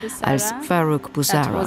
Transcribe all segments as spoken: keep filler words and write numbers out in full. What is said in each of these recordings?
als Farrokh Bulsara.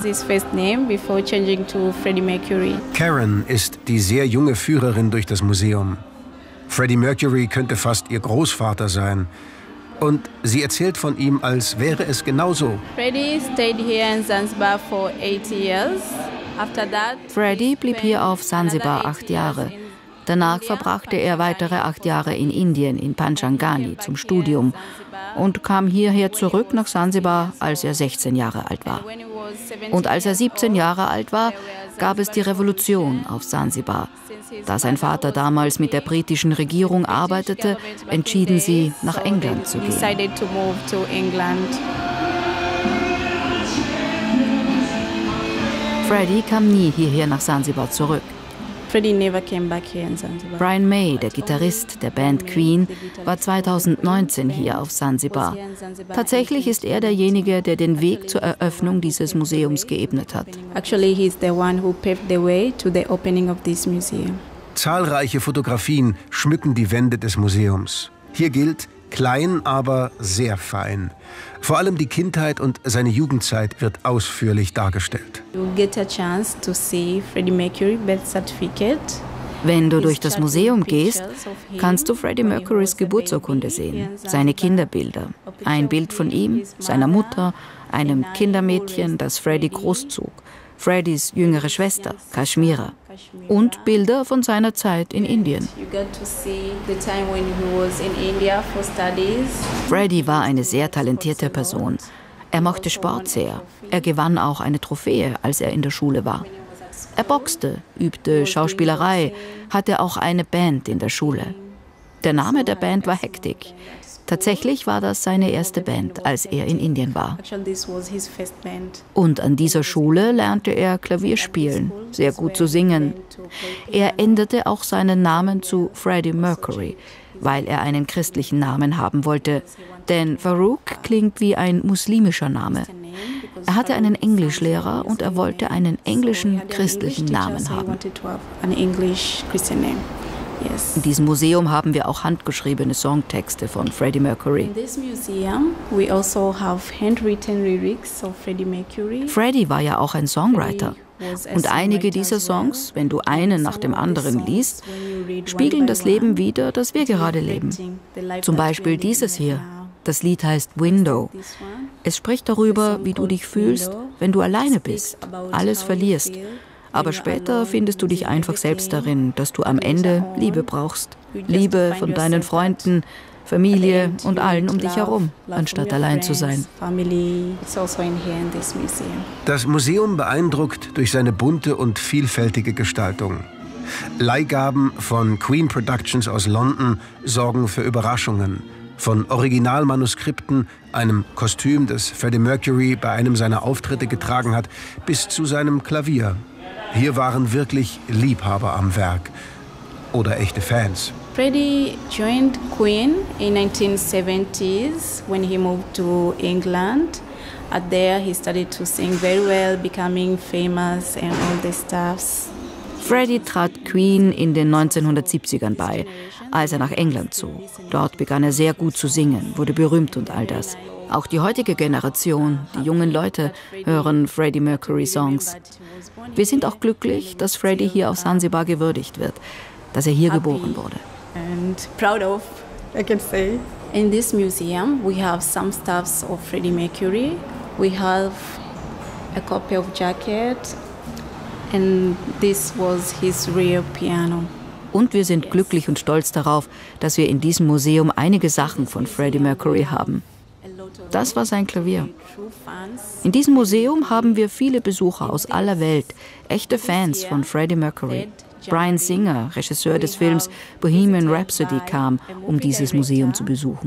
Karen ist die sehr junge Führerin durch das Museum. Freddie Mercury könnte fast ihr Großvater sein. Und sie erzählt von ihm, als wäre es genauso. Freddie stayed here in Zanzibar for eight years. Freddie blieb hier auf Sansibar acht Jahre. Danach verbrachte er weitere acht Jahre in Indien, in Panchangani, zum Studium und kam hierher zurück nach Sansibar, als er sechzehn Jahre alt war. Und als er siebzehn Jahre alt war, gab es die Revolution auf Sansibar. Da sein Vater damals mit der britischen Regierung arbeitete, entschieden sie, nach England zu gehen. Freddie kam nie hierher nach Sansibar zurück. Brian May, der Gitarrist der Band Queen, war zweitausendneunzehn hier auf Sansibar. Tatsächlich ist er derjenige, der den Weg zur Eröffnung dieses Museums geebnet hat. Zahlreiche Fotografien schmücken die Wände des Museums. Hier gilt: klein, aber sehr fein. Vor allem die Kindheit und seine Jugendzeit wird ausführlich dargestellt. Wenn du durch das Museum gehst, kannst du Freddie Mercurys Geburtsurkunde sehen, seine Kinderbilder, ein Bild von ihm, seiner Mutter, einem Kindermädchen, das Freddie großzog, Freddies jüngere Schwester, Kashmira, und Bilder von seiner Zeit in Indien. Freddie war eine sehr talentierte Person. Er mochte Sport sehr. Er gewann auch eine Trophäe, als er in der Schule war. Er boxte, übte Schauspielerei, hatte auch eine Band in der Schule. Der Name der Band war Hectic. Tatsächlich war das seine erste Band, als er in Indien war. Und an dieser Schule lernte er Klavier spielen, sehr gut zu singen. Er änderte auch seinen Namen zu Freddie Mercury, weil er einen christlichen Namen haben wollte. Denn Farrokh klingt wie ein muslimischer Name. Er hatte einen Englischlehrer und er wollte einen englischen christlichen Namen haben. In diesem Museum haben wir auch handgeschriebene Songtexte von Freddie Mercury. Freddie war ja auch ein Songwriter. Und einige dieser Songs, wenn du einen nach dem anderen liest, spiegeln das Leben wider, das wir gerade leben. Zum Beispiel dieses hier. Das Lied heißt Window. Es spricht darüber, wie du dich fühlst, wenn du alleine bist, alles verlierst. Aber später findest du dich einfach selbst darin, dass du am Ende Liebe brauchst. Liebe von deinen Freunden, Familie und allen um dich herum, anstatt allein zu sein. Das Museum beeindruckt durch seine bunte und vielfältige Gestaltung. Leihgaben von Queen Productions aus London sorgen für Überraschungen. Von Originalmanuskripten, einem Kostüm, das Freddie Mercury bei einem seiner Auftritte getragen hat, bis zu seinem Klavier. Hier waren wirklich Liebhaber am Werk oder echte Fans. Freddie joined Queen in nineteen seventies when he moved to England. At there he started to sing very well, becoming famous and all the stuffs. Freddie trat Queen in den neunzehnhundertsiebzigern bei, als er nach England zog. Dort begann er sehr gut zu singen, wurde berühmt und all das. Auch die heutige Generation, die jungen Leute, hören Freddie Mercury Songs. Wir sind auch glücklich, dass Freddie hier auf Sansibar gewürdigt wird, dass er hier geboren wurde. And proud of, I can say. In this museum, we have some stuffs of Freddie Mercury. We have a copy of jacket, and this was his real piano. Und wir sind glücklich und stolz darauf, dass wir in diesem Museum einige Sachen von Freddie Mercury haben. Das war sein Klavier. In diesem Museum haben wir viele Besucher aus aller Welt, echte Fans von Freddie Mercury. Bryan Singer, Regisseur des Films Bohemian Rhapsody, kam, um dieses Museum zu besuchen.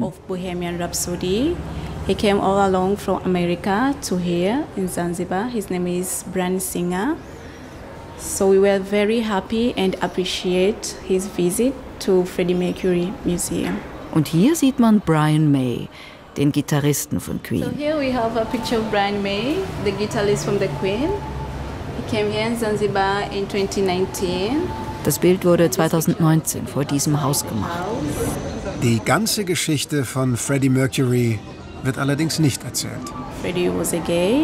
He came all along from America to here in Zanzibar. His name is Bryan Singer. So we were very happy and appreciate his visit to Freddie Mercury Museum. Und hier sieht man Brian May, den Gitarristen von Queen. So here we have a picture of Brian May, the guitarist from the Queen. He came here in Zanzibar in twenty nineteen. Das Bild wurde zweitausendneunzehn vor diesem Haus gemacht. Die ganze Geschichte von Freddie Mercury wird allerdings nicht erzählt. Freddie was a gay.